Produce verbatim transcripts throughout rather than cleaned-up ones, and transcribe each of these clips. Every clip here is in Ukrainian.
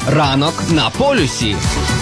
Ранок на полюсі.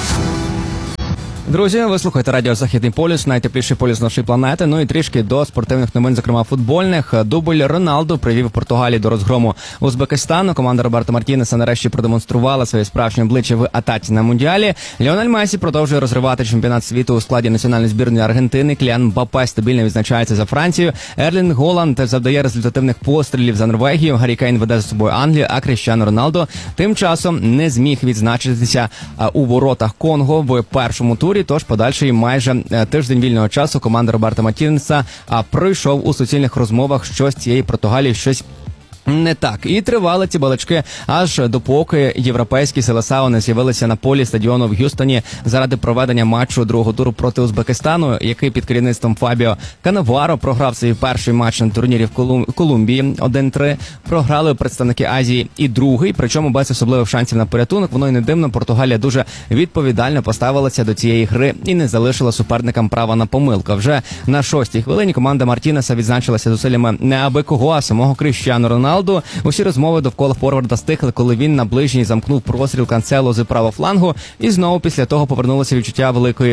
Друзі, ви слухаєте радіо «Західний полюс», найтепліший полюс нашої планети. Ну і трішки до спортивних новин, зокрема футбольних. Дубль Роналду привів Португалії до розгрому Узбекистану. Команда Роберто Мартінеса нарешті продемонструвала своє справжнє обличчя в атаці на Мундіалі. Ліонель Месі продовжує розривати чемпіонат світу у складі національної збірної Аргентини. Кіліан Мбаппе стабільно відзначається за Францію. Ерлінг Голланд завдає результативних пострілів за Норвегію. Гаррі Кейн веде за собою Англію, а Кріштіану Роналдо тим часом не зміг відзначитися у воротах Конго в першому турі. Тож подальший майже тиждень вільного часу команда Роберто Мартінеса пройшов у суцільних розмовах, що з цієї Португалії щось не так. І тривали ці балачки аж допоки європейські Селесао не з'явилися на полі стадіону в Г'юстоні заради проведення матчу другого туру проти Узбекистану, який під керівництвом Фабіо Канаваро програв свій перший матч на турнірі в Колум... Колумбії один-три. Програли представники Азії і другий, причому без особливих шансів на порятунок. Воно й не дивно, Португалія дуже відповідально поставилася до цієї гри і не залишила суперникам права на помилку. Вже на шостій хвилині команда Мартінеса відзначилася зусиллями не аби кого, а самого Кріштіану Роналду. Усі розмови довкола форварда стихли, коли він на ближній замкнув простріл Канцело з правого флангу, і знову після того повернулося відчуття великої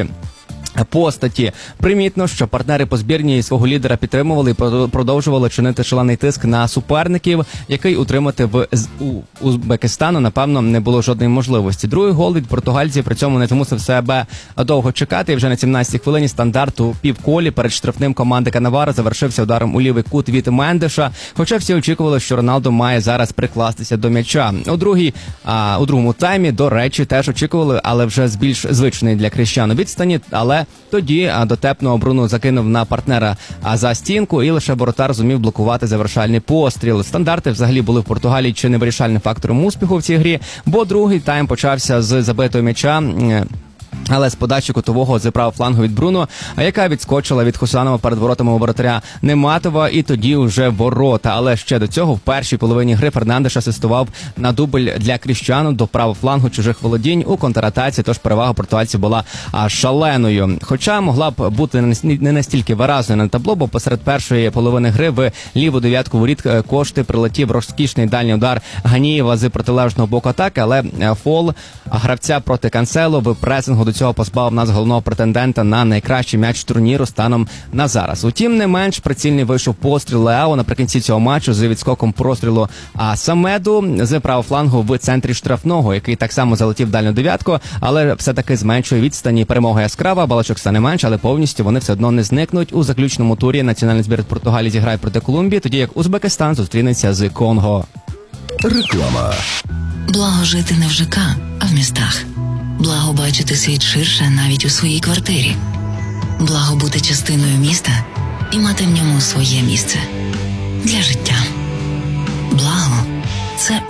постаті. Примітно, що партнери по збірні свого лідера підтримували і продовжували чинити шалений тиск на суперників, який утримати в у Узбекистану, напевно, не було жодної можливості. Другий гол від португальців при цьому не змусив себе довго чекати. І вже на сімнадцятій хвилині стандарт у півколі перед штрафним команди Канаваро завершився ударом у лівий кут від Мендеша, хоча всі очікували, що Роналдо має зараз прикластися до м'яча. У другій, а, у другому таймі, до речі, теж очікували, але вже з більш звичної для Кріштіану відстані, але тоді дотепно обруну закинув на партнера за стінку, і лише воротар зумів блокувати завершальний постріл. Стандарти взагалі були в Португалії чи не вирішальним фактором успіху в цій грі, бо другий тайм почався з забитого м'яча, але з подачі кутового з правого флангу від Бруно, а яка відскочила від Хусанова перед воротами у воротаря Нематова, і тоді вже ворота. Але ще до цього в першій половині гри Фернандеш асистував на дубль для Кріштіану до правого флангу чужих володінь у контратаці, тож перевага португальців була шаленою. Хоча могла б бути не настільки виразною на табло, бо посеред першої половини гри в ліву дев'ятку воріт Кошти прилетів розкішний дальній удар Ганієва з протилежного боку атаки, але фол гравця проти Канцело в пресингу до цього позбавив нас головного претендента на найкращий м'яч турніру станом на зараз. Утім, не менш прицільний вийшов постріл Леао наприкінці цього матчу з відскоком прострілу а Самеду з правого флангу в центрі штрафного, який так само залетів в дальню дев'ятку, але все-таки з меншої відстані. Перемога яскрава, балачок стане менш, але повністю вони все одно не зникнуть. У заключному турі національний збір Португалії зіграє проти Колумбії, тоді як Узбекистан зустрінеться з Конго. Реклама. Благо жити не в ЖК, а в містах. Благо бачити світ ширше навіть у своїй квартирі. Благо бути частиною міста і мати в ньому своє місце для життя. Благо – це